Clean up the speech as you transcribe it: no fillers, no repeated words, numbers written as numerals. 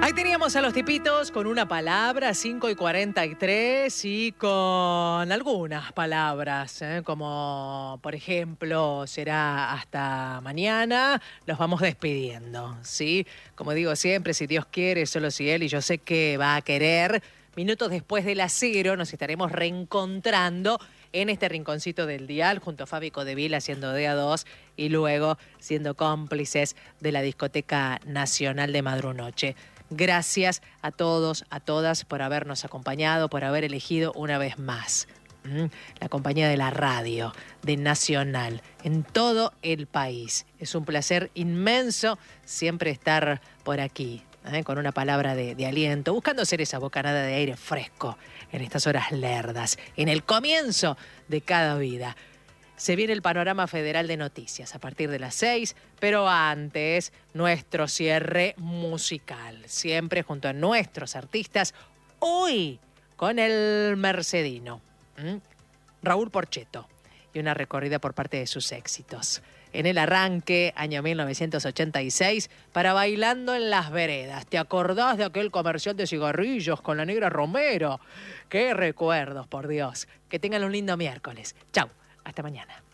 Ahí teníamos a los tipitos con una palabra, 5:43, y con algunas palabras, como por ejemplo, será hasta mañana, los vamos despidiendo, ¿sí? Como digo siempre, si Dios quiere, solo si Él, y yo sé que va a querer, minutos después de las 0 nos estaremos reencontrando en este rinconcito del dial, junto a Fabi Codevil haciendo de a dos y luego siendo cómplices de la Discoteca Nacional de Madrunoche. Gracias a todos, a todas por habernos acompañado, por haber elegido una vez más la compañía de la radio, de Nacional, en todo el país. Es un placer inmenso siempre estar por aquí, con una palabra de aliento, buscando ser esa bocanada de aire fresco en estas horas lerdas, en el comienzo de cada vida. Se viene el panorama federal de noticias a partir de las 6, pero antes nuestro cierre musical, siempre junto a nuestros artistas, hoy con el mercedino, Raúl Porchetto, y una recorrida por parte de sus éxitos. En el arranque, año 1986, para Bailando en las Veredas. ¿Te acordás de aquel comercial de cigarrillos con la Negra Romero? ¡Qué recuerdos, por Dios! Que tengan un lindo miércoles. Chau, hasta mañana.